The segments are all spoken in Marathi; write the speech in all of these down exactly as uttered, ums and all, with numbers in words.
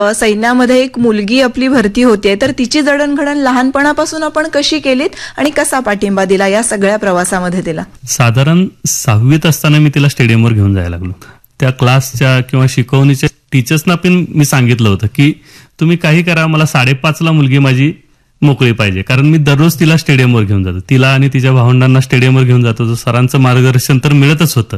सैन्यामध्ये एक मुलगी आपली भरती होते, तर तिची जडणघडण लहानपणापासून आपण कशी केलीत आणि कसा पाठिंबा दिला या सगळ्या प्रवासामध्ये तिला? साधारण सहावीत असताना मी तिला स्टेडियमवर घेऊन जायला लागलो. त्या क्लासच्या किंवा शिकवणीच्या टीचर्सना पण मी सांगितलं होतं की तुम्ही काही करा, मला साडेपाचला मुलगी माझी मोकळी पाहिजे. कारण मी दररोज तिला स्टेडियमवर घेऊन जातो, तिला आणि तिच्या भावंडांना स्टेडियमवर घेऊन जातो. तो सरांचं मार्गदर्शन तर मिळतच होतं,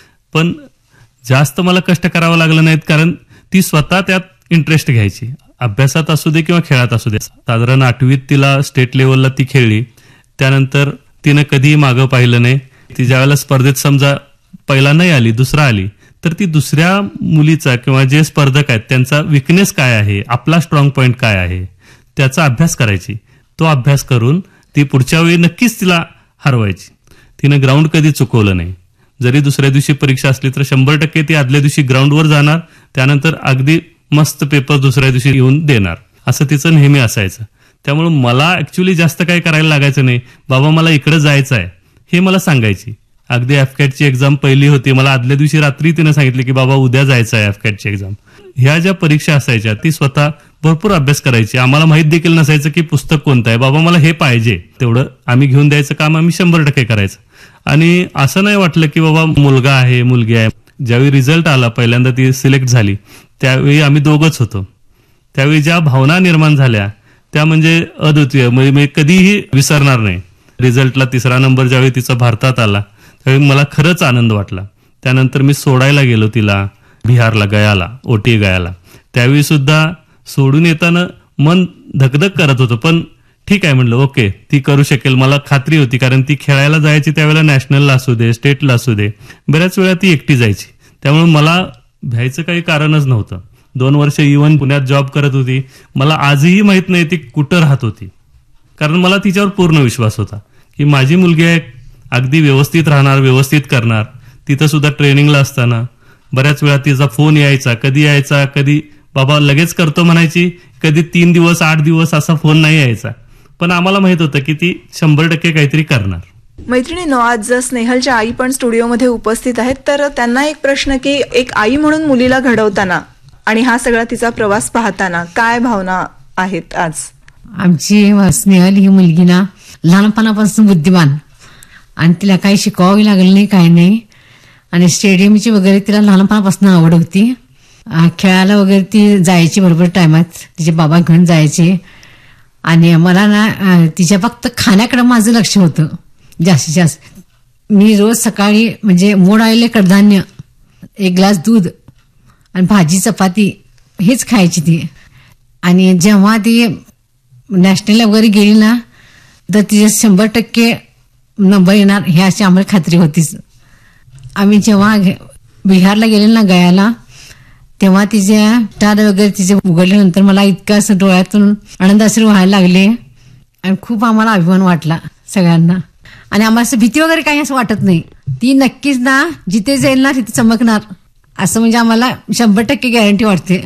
पण जास्त मला कष्ट करावं लागलं नाहीत, कारण ती स्वतः त्यात इंटरेस्ट घ्यायची. अभ्यासात असू दे किंवा खेळात असू दे. साधारण आठवीत तिला स्टेट लेवलला ती खेळली. त्यानंतर तिनं कधीही मागं पाहिलं नाही. ती ज्यावेळेला स्पर्धेत समजा पहिला नाही आली, दुसरा आली, तर ती दुसऱ्या मुलीचा किंवा जे स्पर्धक आहेत त्यांचा विकनेस काय आहे, आपला स्ट्रॉंग पॉईंट काय आहे, त्याचा अभ्यास करायची. तो अभ्यास करून ती पुढच्या वेळी नक्कीच तिला हरवायची. तिनं ग्राउंड कधी चुकवलं नाही. जरी दुसऱ्या दिवशी परीक्षा असली तर शंभर टक्के ती आदल्या दिवशी ग्राउंडवर जाणार, त्यानंतर अगदी मस्त पेपर दुसऱ्या दिवशी येऊन देणार, असं तिचं नेहमी असायचं. त्यामुळे मला ऍक्च्युली जास्त काही करायला लागायचं नाही. बाबा मला इकडे जायचं आहे हे मला सांगायची. अगदी एफकॅटची एक्झाम पहिली होती, मला आदल्या दिवशी रात्री तिनं सांगितलं की बाबा उद्या जायचं आहे एफकॅटची एक्झाम. ह्या ज्या परीक्षा असायच्या ती स्वतः भरपूर अभ्यास करायची. आम्हाला माहित देखील नसायचं की पुस्तक कोणतं आहे. बाबा मला हे पाहिजे, तेवढं आम्ही घेऊन द्यायचं काम आम्ही शंभर टक्के करायचं. आणि असं नाही वाटलं की बाबा मुलगा आहे मुलगी आहे. ज्यावेळी रिझल्ट आला, पहिल्यांदा ती सिलेक्ट झाली, त्यावेळी आम्ही दोघंच होतो. त्यावेळी ज्या भावना निर्माण झाल्या त्या म्हणजे अद्वितीय, म्हणजे मी कधीही विसरणार नाही. रिझल्टला तिसरा नंबर ज्यावेळी तिचा भारतात आला त्यावेळी मला खरंच आनंद वाटला. त्यानंतर मी सोडायला गेलो तिला बिहारला, गयाला, ओटी गयाला. त्यावेळी सुद्धा सोडून येताना मन धकधक करत होतं, पण ठीक आहे म्हणलं, ओके ती करू शकेल. मला खात्री होती, कारण ती खेळायला जायची त्यावेळेला नॅशनलला असू दे, स्टेटला असू दे, बऱ्याच वेळा ती एकटी जायची. त्यामुळे मला भ्यायचं काही कारणच नव्हतं. दोन वर्ष इव्हन पुण्यात जॉब करत होती. मला आजही माहित नाही ती कुठं राहत होती, कारण मला तिच्यावर पूर्ण विश्वास होता की माझी मुलगी आहे, अगदी व्यवस्थित राहणार, व्यवस्थित करणार. तिथं सुद्धा ट्रेनिंगला असताना बऱ्याच वेळा तिचा फोन यायचा, कधी यायचा, कधी बाबा लगेच करतो म्हणायची, कधी तीन दिवस आठ दिवस असा फोन नाही यायचा. पण आम्हाला माहित होतं की ती शंभर टक्के काहीतरी करणार. मैत्रिणींनो, आज स्नेहलच्या आई पण स्टुडिओमध्ये उपस्थित आहेत, तर त्यांना एक प्रश्न की एक आई म्हणून मुलीला घडवताना आणि हा सगळा तिचा प्रवास पाहताना काय भावना आहेत आज? आमची स्नेहल ही मुलगी ना लहानपणापासून बुद्धिमान, आणि तिला काही शिकवावी लागलं नाही, काही नाही. आणि स्टेडियमची वगैरे तिला लहानपणापासून आवड होती. खेळायला वगैरे ती जायची बरोबर टायमात, तिचे बाबा घेऊन जायचे. आणि मला ना तिच्या फक्त खाण्याकडे माझं लक्ष होतं जास्तीत जास्त. मी रोज सकाळी म्हणजे मोड आलेले कडधान्य, एक ग्लास दूध आणि भाजी चपाती हेच खायची ती. आणि जेव्हा ती नॅशनलला वगैरे गेली ना तर तिचे शंभर टक्के नंबर येणार हे अशी आम्हाला खात्री होतीच. आम्ही जेव्हा बिहारला गेले ना गयाला, तेव्हा तिच्या स्टार वगैरे तिचे उघडल्यानंतर मला इतकं असं डोळ्यातून आनंदाश्रू व्हायला लागले आणि खूप आम्हाला अभिमान वाटला सगळ्यांना. आणि आम्हाला असं भीती वगैरे काही असं वाटत नाही. ती नक्कीच ना जिथे जाईल ना तिथे चमकणार, असं म्हणजे आम्हाला शंभर टक्के गॅरंटी वाटते.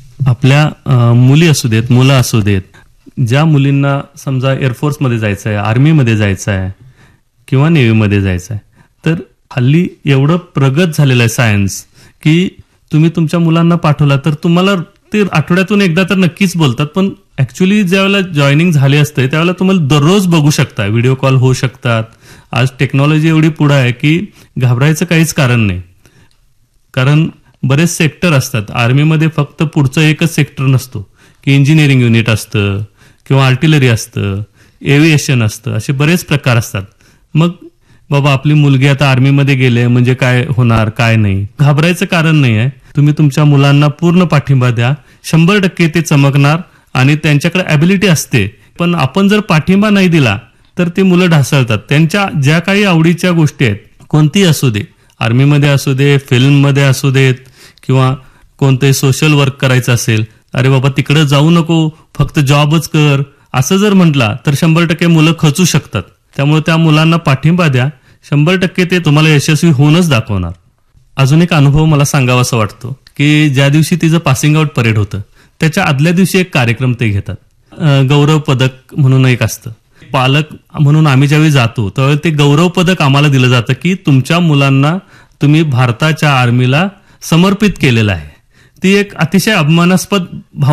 आपल्या मुली असू देत, मुलं असू देत, ज्या मुलींना समजा एअरफोर्समध्ये जायचं आहे, आर्मीमध्ये जायचं आहे किंवा नेव्हीमध्ये जायचं आहे, तर हल्ली एवढं प्रगत झालेलं आहे सायन्स की तुम्ही तुमच्या मुलांना पाठवला तर तुम्हाला ते आठवड्यातून एकदा तर नक्कीच बोलतात. पण ऍक्च्युली ज्यावेळेला जॉईनिंग झाले असते त्यावेळेला तुम्हाला दररोज बघू शकता, व्हिडिओ कॉल होऊ शकतात. आज टेक्नॉलॉजी एवढी पुढे आहे की घाबरायचं काहीच कारण नाही. कारण बरेच सेक्टर असतात. आर्मीमध्ये फक्त पुढचं एकच सेक्टर नसतो की इंजिनिअरिंग युनिट असतं किंवा आर्टिलरी असतं, एव्हिएशन असतं, असे बरेच प्रकार असतात. मग बाबा आपली मुलगी आता आर्मीमध्ये गेले म्हणजे काय होणार, काय नाही, घाबरायचं कारण नाही आहे. तुम्ही तुमच्या मुलांना पूर्ण पाठिंबा द्या, शंभर टक्के ते चमकणार. आणि त्यांच्याकडे ॲबिलिटी असते, पण आपण जर पाठिंबा नाही दिला तर ते मुलं ढासळतात. त्यांच्या ज्या काही आवडीच्या गोष्टी आहेत, कोणतीही असू दे, आर्मीमध्ये असू दे, फिल्ममध्ये असू देत, किंवा कोणतंही सोशल वर्क करायचं असेल, अरे बाबा तिकडे जाऊ नको, फक्त जॉबच कर, असं जर म्हटला तर शंभर टक्के मुलं खचू शकतात. त्यामुळे त्या मुलांना पाठिंबा द्या, शंभर टक्के ते तुम्हाला यशस्वी होऊनच दाखवणार. अजून एक अनुभव मला सांगावा असं वाटतो की ज्या दिवशी तिचं पासिंग आउट परेड होतं त्याच्या आदल्या दिवशी एक कार्यक्रम ते घेतात. गौरव पदक म्हणून एक असतं. पालक म्हणून आम्ही ज्यावेळी जातो त्यावेळी ते गौरव पदक आम्हाला दिलं जातं की तुमच्या मुलांना तुम्ही भारताच्या आर्मीला समर्पित केलेलं आहे. ती एक अतिशय अभिमानास्पद भावना